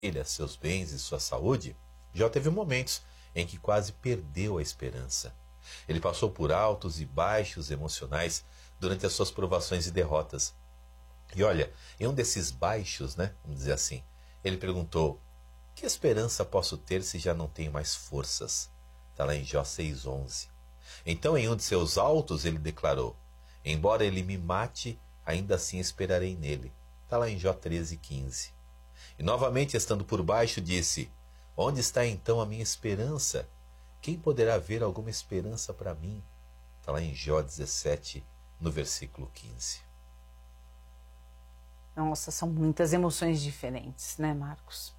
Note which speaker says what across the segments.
Speaker 1: seus bens e sua saúde, Jó teve momentos em que quase perdeu a esperança. Ele passou por altos e baixos emocionais durante as suas provações e derrotas. E olha, em um desses baixos, vamos dizer assim, ele perguntou: que esperança posso ter se já não tenho mais forças? Está lá em Jó 6,11. Então, em um de seus altos, ele declarou: embora ele me mate, ainda assim esperarei nele. Está lá em Jó 13,15. E novamente, estando por baixo, disse: onde está então a minha esperança? Quem poderá ver alguma esperança para mim? Está lá em Jó 17, no versículo 15.
Speaker 2: Nossa, são muitas emoções diferentes, né, Marcos?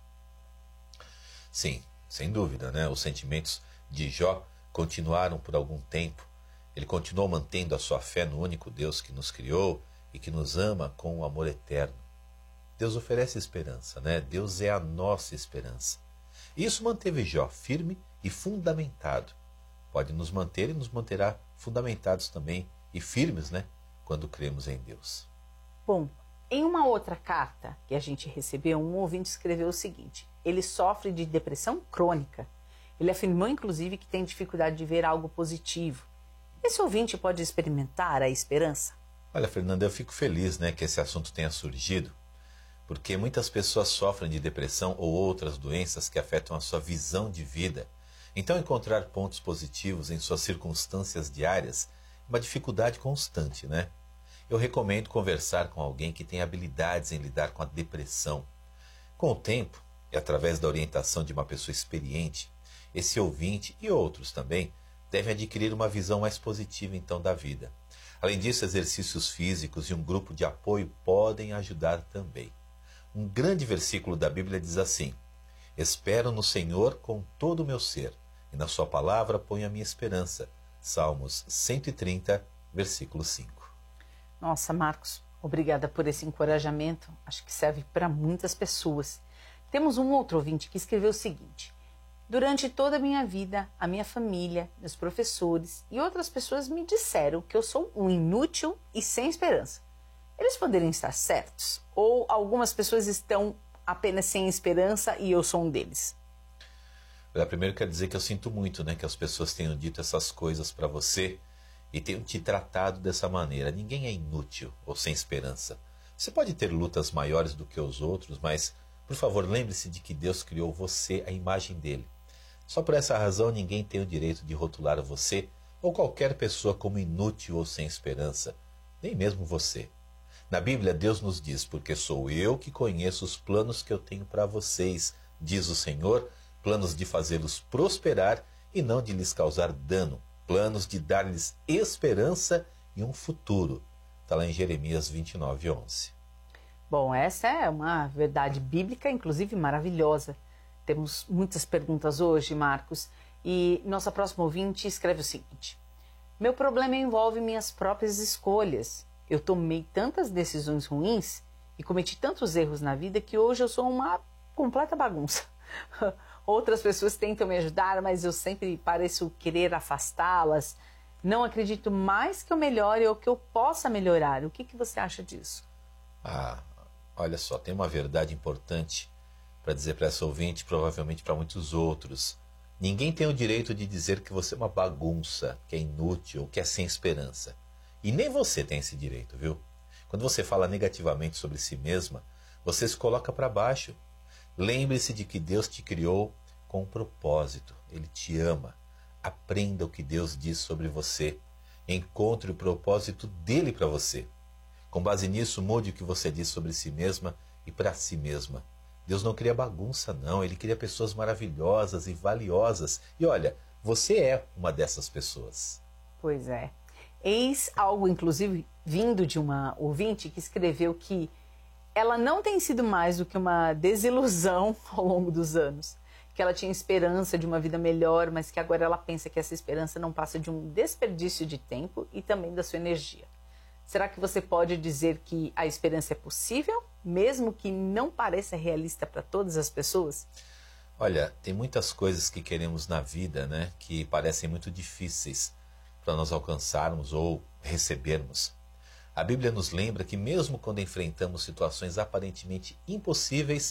Speaker 1: Sim, sem dúvida, Os sentimentos de Jó continuaram por algum tempo. Ele continuou mantendo a sua fé no único Deus que nos criou e que nos ama com um amor eterno. Deus oferece esperança, Deus é a nossa esperança. E isso manteve Jó firme e fundamentado. Pode nos manter e nos manterá fundamentados também e firmes, quando cremos em Deus.
Speaker 2: Bom, em uma outra carta que a gente recebeu, um ouvinte escreveu o seguinte: ele sofre de depressão crônica. Ele afirmou, inclusive, que tem dificuldade de ver algo positivo. Esse ouvinte pode experimentar a esperança?
Speaker 1: Olha, Fernanda, eu fico feliz, que esse assunto tenha surgido, porque muitas pessoas sofrem de depressão ou outras doenças que afetam a sua visão de vida. Então, encontrar pontos positivos em suas circunstâncias diárias é uma dificuldade constante, Eu recomendo conversar com alguém que tem habilidades em lidar com a depressão. Com o tempo, e através da orientação de uma pessoa experiente, esse ouvinte e outros também devem adquirir uma visão mais positiva então da vida. Além disso, exercícios físicos e um grupo de apoio podem ajudar também. Um grande versículo da Bíblia diz assim: espero no Senhor com todo o meu ser, e na sua palavra ponho a minha esperança. Salmos 130, versículo 5.
Speaker 2: Nossa, Marcos, obrigada por esse encorajamento. Acho que serve para muitas pessoas. Temos um outro ouvinte que escreveu o seguinte: durante toda a minha vida, a minha família, meus professores e outras pessoas me disseram que eu sou um inútil e sem esperança. Eles poderiam estar certos? Ou algumas pessoas estão apenas sem esperança e eu sou um deles?
Speaker 1: Primeiro quero dizer que eu sinto muito, que as pessoas tenham dito essas coisas para você e tenham te tratado dessa maneira. Ninguém é inútil ou sem esperança. Você pode ter lutas maiores do que os outros, mas, por favor, lembre-se de que Deus criou você à imagem dele. Só por essa razão ninguém tem o direito de rotular você ou qualquer pessoa como inútil ou sem esperança, nem mesmo você. Na Bíblia, Deus nos diz: porque sou eu que conheço os planos que eu tenho para vocês, diz o Senhor, planos de fazê-los prosperar e não de lhes causar dano, planos de dar-lhes esperança e um futuro. Está lá em Jeremias 29:11.
Speaker 2: Bom, essa é uma verdade bíblica, inclusive maravilhosa. Temos muitas perguntas hoje, Marcos, e nossa próxima ouvinte escreve o seguinte: meu problema envolve minhas próprias escolhas. Eu tomei tantas decisões ruins e cometi tantos erros na vida que hoje eu sou uma completa bagunça. Outras pessoas tentam me ajudar, mas eu sempre pareço querer afastá-las. Não acredito mais que eu melhore ou que eu possa melhorar. O que você acha disso?
Speaker 1: Olha só, tem uma verdade importante para dizer para essa ouvinte, provavelmente para muitos outros. Ninguém tem o direito de dizer que você é uma bagunça, que é inútil, que é sem esperança. E nem você tem esse direito, viu? Quando você fala negativamente sobre si mesma, você se coloca para baixo. Lembre-se de que Deus te criou com um propósito. Ele te ama. Aprenda o que Deus diz sobre você. Encontre o propósito dele para você. Com base nisso, mude o que você diz sobre si mesma e para si mesma. Deus não cria bagunça, não. Ele cria pessoas maravilhosas e valiosas. E olha, você é uma dessas pessoas.
Speaker 2: Pois é. Eis algo, inclusive, vindo de uma ouvinte que escreveu que ela não tem sido mais do que uma desilusão ao longo dos anos. Que ela tinha esperança de uma vida melhor, mas que agora ela pensa que essa esperança não passa de um desperdício de tempo e também da sua energia. Será que você pode dizer que a esperança é possível, mesmo que não pareça realista para todas as pessoas?
Speaker 1: Olha, tem muitas coisas que queremos na vida, que parecem muito difíceis para nós alcançarmos ou recebermos. A Bíblia nos lembra que mesmo quando enfrentamos situações aparentemente impossíveis,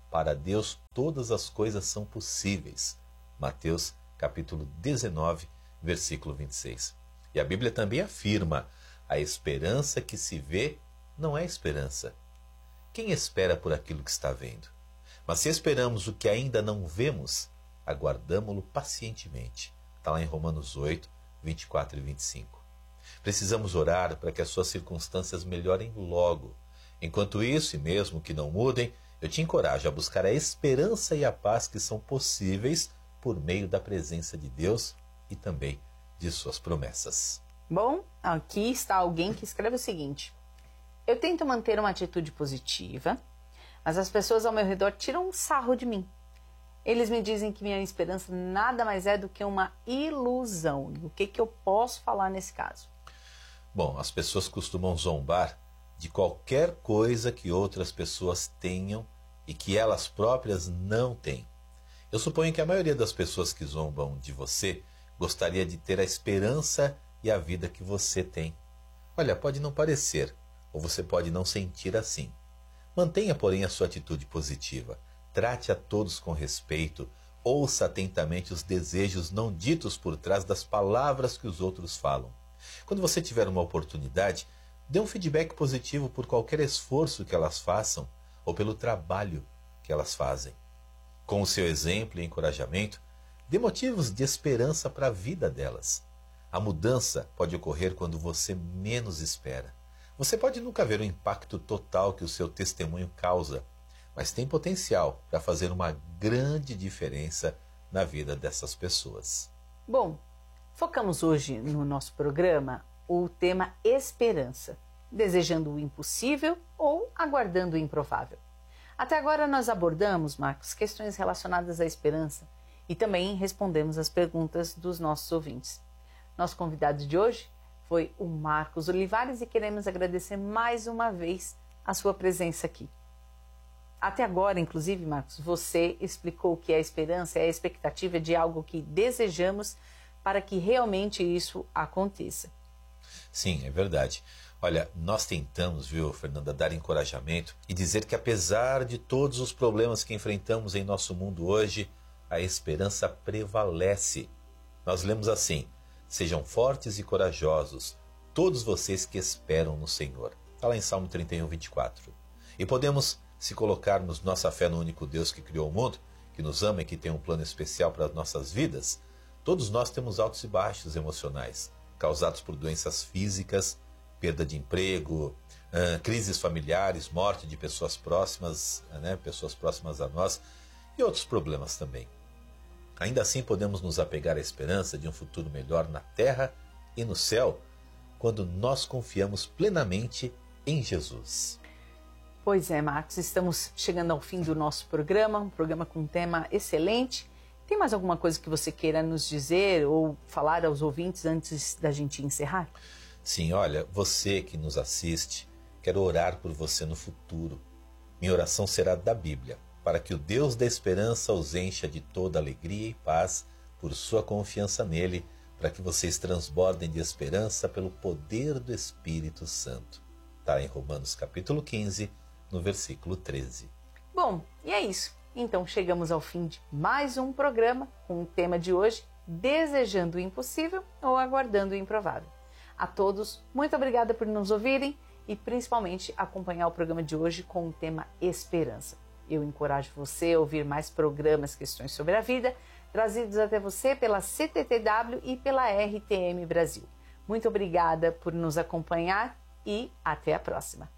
Speaker 1: Para Deus todas as coisas são possíveis. Mateus capítulo 19, versículo 26. E a Bíblia também afirma: a esperança que se vê não é esperança. Quem espera por aquilo que está vendo? Mas se esperamos o que ainda não vemos, aguardamo-lo pacientemente. Está lá em Romanos 8, 24 e 25. Precisamos orar para que as suas circunstâncias melhorem logo. Enquanto isso, e mesmo que não mudem, eu te encorajo a buscar a esperança e a paz que são possíveis por meio da presença de Deus e também de suas promessas.
Speaker 2: Bom, aqui está alguém que escreve o seguinte: eu tento manter uma atitude positiva, mas as pessoas ao meu redor tiram um sarro de mim. Eles me dizem que minha esperança nada mais é do que uma ilusão. E o que eu posso falar nesse caso?
Speaker 1: Bom, as pessoas costumam zombar de qualquer coisa que outras pessoas tenham e que elas próprias não têm. Eu suponho que a maioria das pessoas que zombam de você gostaria de ter a esperança e a vida que você tem. Olha, pode não parecer, ou você pode não sentir assim. Mantenha, porém, a sua atitude positiva. Trate a todos com respeito. Ouça atentamente os desejos não ditos por trás das palavras que os outros falam. Quando você tiver uma oportunidade, dê um feedback positivo por qualquer esforço que elas façam ou pelo trabalho que elas fazem. Com o seu exemplo e encorajamento, dê motivos de esperança para a vida delas. A mudança pode ocorrer quando você menos espera. Você pode nunca ver o impacto total que o seu testemunho causa, mas tem potencial para fazer uma grande diferença na vida dessas pessoas.
Speaker 2: Bom, focamos hoje no nosso programa o tema esperança, desejando o impossível ou aguardando o improvável. Até agora nós abordamos, Marcos, questões relacionadas à esperança e também respondemos as perguntas dos nossos ouvintes. Nosso convidado de hoje foi o Marcos Olivares e queremos agradecer mais uma vez a sua presença aqui. Até agora, inclusive, Marcos, você explicou que a esperança é a expectativa de algo que desejamos para que realmente isso aconteça.
Speaker 1: Sim, é verdade. Olha, nós tentamos, viu, Fernanda, dar encorajamento e dizer que apesar de todos os problemas que enfrentamos em nosso mundo hoje, a esperança prevalece. Nós lemos assim: sejam fortes e corajosos, todos vocês que esperam no Senhor. Está lá em Salmo 31, 24. E podemos, se colocarmos nossa fé no único Deus que criou o mundo, que nos ama e que tem um plano especial para as nossas vidas, todos nós temos altos e baixos emocionais, causados por doenças físicas, perda de emprego, crises familiares, morte de pessoas próximas a nós e outros problemas também. Ainda assim, podemos nos apegar à esperança de um futuro melhor na terra e no céu, quando nós confiamos plenamente em Jesus.
Speaker 2: Pois é, Marcos, estamos chegando ao fim do nosso programa, um programa com um tema excelente. Tem mais alguma coisa que você queira nos dizer ou falar aos ouvintes antes da gente encerrar?
Speaker 1: Sim, olha, você que nos assiste, quero orar por você no futuro. Minha oração será da Bíblia, para que o Deus da esperança os encha de toda alegria e paz por sua confiança nele, para que vocês transbordem de esperança pelo poder do Espírito Santo. Está em Romanos capítulo 15, no versículo 13.
Speaker 2: Bom, e é isso. Então chegamos ao fim de mais um programa com o tema de hoje, desejando o impossível ou aguardando o improvável. A todos, muito obrigada por nos ouvirem e principalmente acompanhar o programa de hoje com o tema esperança. Eu encorajo você a ouvir mais programas Questões sobre a Vida, trazidos até você pela CTTW e pela RTM Brasil. Muito obrigada por nos acompanhar e até a próxima.